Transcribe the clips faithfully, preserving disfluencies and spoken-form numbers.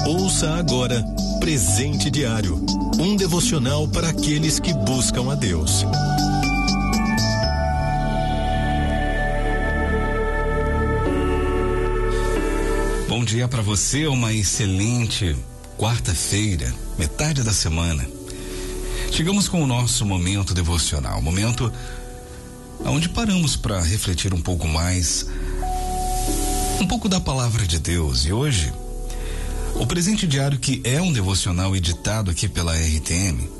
Ouça agora Presente Diário, um devocional para aqueles que buscam a Deus. Bom dia para você, uma excelente quarta-feira, metade da semana. Chegamos com o nosso momento devocional, momento onde paramos para refletir um pouco mais, um pouco da palavra de Deus. E hoje, o Presente Diário, que é um devocional editado aqui pela R T M,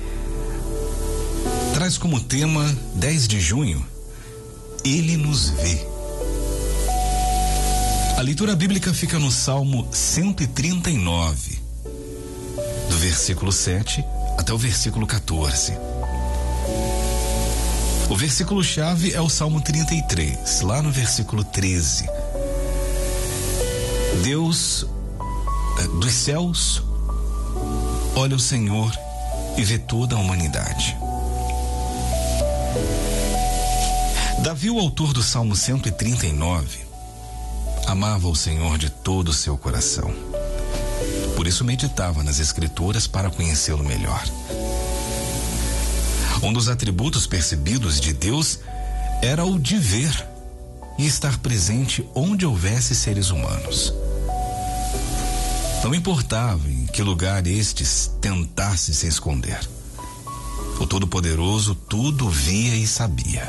traz como tema dez de junho, Ele nos vê. A leitura bíblica fica no Salmo cento e trinta e nove, do versículo sete até o versículo quatorze. O versículo-chave é o Salmo trinta e três, lá no versículo treze. Deus dos céus olha o Senhor e vê toda a humanidade. Davi, o autor do Salmo cento e trinta e nove, amava o Senhor de todo o seu coração. Por isso meditava nas Escrituras para conhecê-lo melhor. Um dos atributos percebidos de Deus era o de ver e estar presente onde houvesse seres humanos. Não importava em que lugar estes tentassem se esconder. O Todo-Poderoso tudo via e sabia.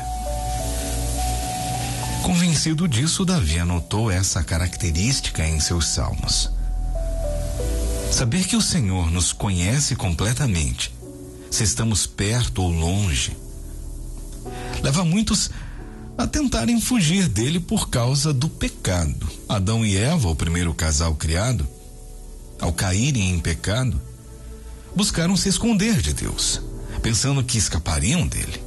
Convencido disso, Davi anotou essa característica em seus salmos. Saber que o Senhor nos conhece completamente, se estamos perto ou longe, leva muitos a tentarem fugir dele por causa do pecado. Adão e Eva, o primeiro casal criado, ao caírem em pecado, buscaram se esconder de Deus, pensando que escapariam dele.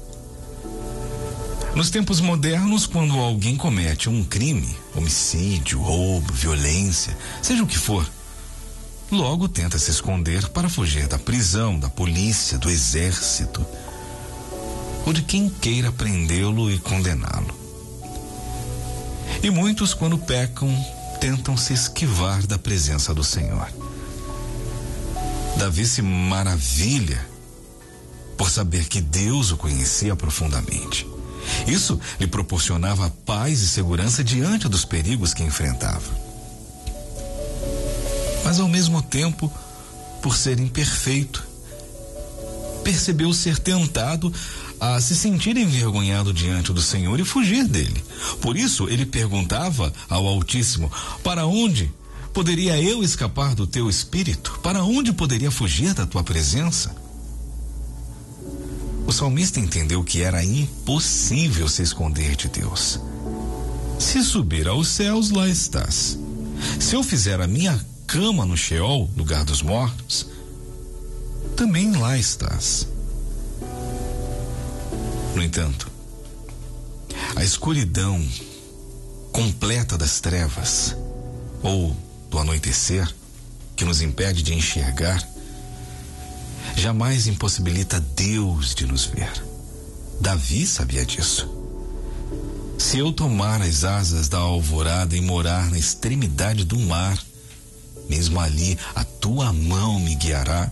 Nos tempos modernos, quando alguém comete um crime, homicídio, roubo, violência, seja o que for, logo tenta se esconder para fugir da prisão, da polícia, do exército, ou de quem queira prendê-lo e condená-lo. E muitos, quando pecam, tentam se esquivar da presença do Senhor. Davi se maravilha por saber que Deus o conhecia profundamente. Isso lhe proporcionava paz e segurança diante dos perigos que enfrentava. Mas ao mesmo tempo, por ser imperfeito, percebeu ser tentado a se sentir envergonhado diante do Senhor e fugir dele. Por isso, ele perguntava ao Altíssimo: para onde poderia eu escapar do teu espírito? Para onde poderia fugir da tua presença? O salmista entendeu que era impossível se esconder de Deus. Se subir aos céus, lá estás. Se eu fizer a minha cama no Sheol, lugar dos mortos, também lá estás. No entanto, a escuridão completa das trevas, ou do anoitecer, que nos impede de enxergar, jamais impossibilita Deus de nos ver. Davi sabia disso. Se eu tomar as asas da alvorada e morar na extremidade do mar, mesmo ali a tua mão me guiará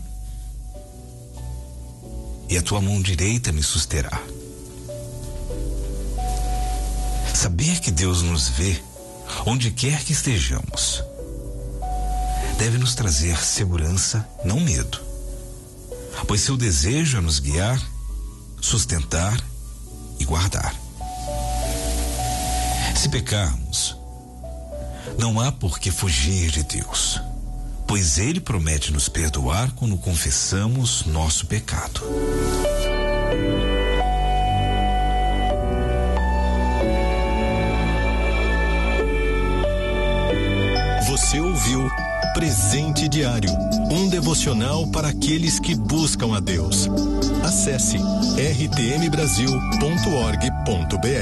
e a tua mão direita me susterá. Saber que Deus nos vê onde quer que estejamos deve nos trazer segurança, não medo, pois seu desejo é nos guiar, sustentar e guardar. Se pecarmos, não há por que fugir de Deus, pois Ele promete nos perdoar quando confessamos nosso pecado. Você ouviu Presente Diário, um devocional para aqueles que buscam a Deus. Acesse r t m brasil ponto org ponto b r.